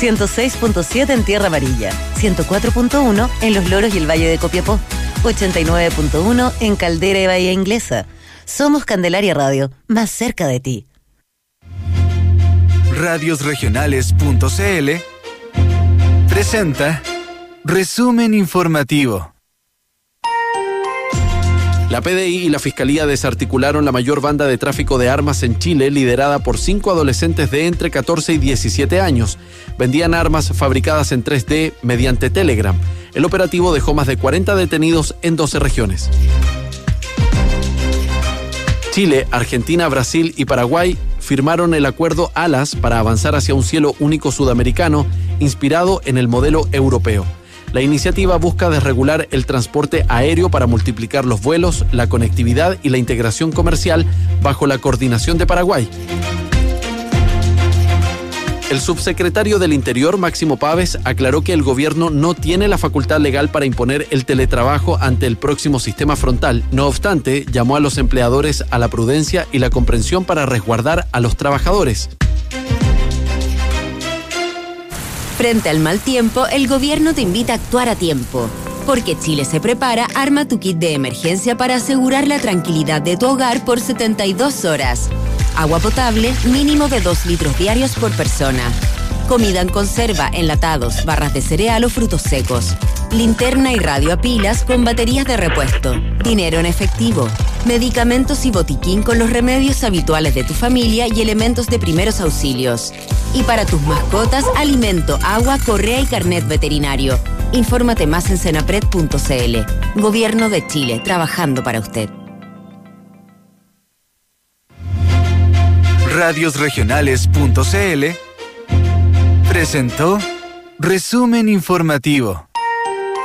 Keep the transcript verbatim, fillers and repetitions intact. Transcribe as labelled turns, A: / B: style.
A: ciento seis punto siete en Tierra Amarilla, ciento cuatro punto uno en Los Loros y el Valle de Copiapó, ochenta y nueve punto uno en Caldera y Bahía Inglesa. Somos Candelaria Radio, más cerca de ti.
B: radios regionales punto c l presenta Resumen Informativo.
C: La P D I y la Fiscalía desarticularon la mayor banda de tráfico de armas en Chile, liderada por cinco adolescentes de entre catorce y diecisiete años. Vendían armas fabricadas en tres D mediante Telegram. El operativo dejó más de cuarenta detenidos en doce regiones. Chile, Argentina, Brasil y Paraguay firmaron el acuerdo ALAS para avanzar hacia un cielo único sudamericano inspirado en el modelo europeo. La iniciativa busca desregular el transporte aéreo para multiplicar los vuelos, la conectividad y la integración comercial bajo la coordinación de Paraguay. El subsecretario del Interior, Máximo Pávez, aclaró que el gobierno no tiene la facultad legal para imponer el teletrabajo ante el próximo sistema frontal. No obstante, llamó a los empleadores a la prudencia y la comprensión para resguardar a los trabajadores.
D: Frente al mal tiempo, el gobierno te invita a actuar a tiempo. Porque Chile se prepara, arma tu kit de emergencia para asegurar la tranquilidad de tu hogar por setenta y dos horas. Agua potable, mínimo de dos litros diarios por persona. Comida en conserva, enlatados, barras de cereal o frutos secos. Linterna y radio a pilas con baterías de repuesto. Dinero en efectivo. Medicamentos y botiquín con los remedios habituales de tu familia y elementos de primeros auxilios. Y para tus mascotas, alimento, agua, correa y carnet veterinario. Infórmate más en senapred punto c l. Gobierno de Chile, trabajando para usted.
B: radios regionales punto c l presentó Resumen Informativo.